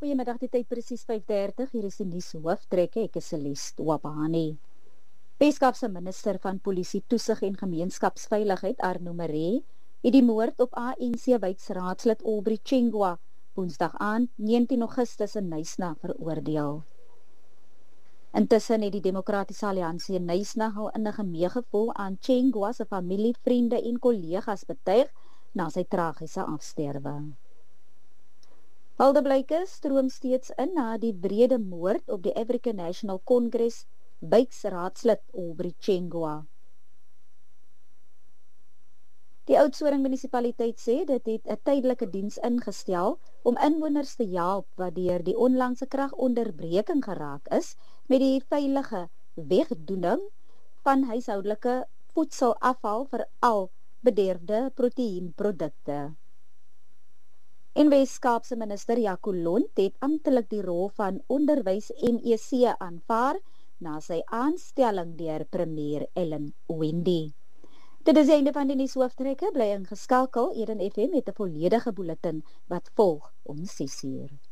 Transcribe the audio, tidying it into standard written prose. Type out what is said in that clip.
Goeiemiddag, die tyd presies 5:30, hier is die nuus hooftrekke, ek is Celeste Wabani. Weskaapse minister van Polisie, Toesig en Gemeenskapsveiligheid, Arno Maree, het die moord op ANC wijksraadslid Aubrey Chengwa, woensdag aand 19 Augustus in Knysna veroordeel. Intussen het die Demokratiese Alliansie in Knysna al innige meegevoel aan Chengwa se familie, vriende en kollegas betuig na sy tragiese afsterwe. Huldeblyke stroom steeds in na die wrede moord op die African National Congress wijksraadslid Aubrey Chengwa. Die Oudtshoorn munisipaliteit sê dit het 'n tydelike diens ingestel om inwoners te help wat deur die onlangse kragonderbreking geraak is met die veilige wegdoening van huishoudelike voedselafval, veral bederfde proteïenprodukte. En Weskaapse minister Jaco Lont het amptelik die rol van onderwys MEC aanvaar na sy aanstelling deur premier Ellen Wendy. Dit is die einde van die nuushooftrekke, bly ingeskakel. Eden FM het 'n volledige bulletin wat volg om 6 uur.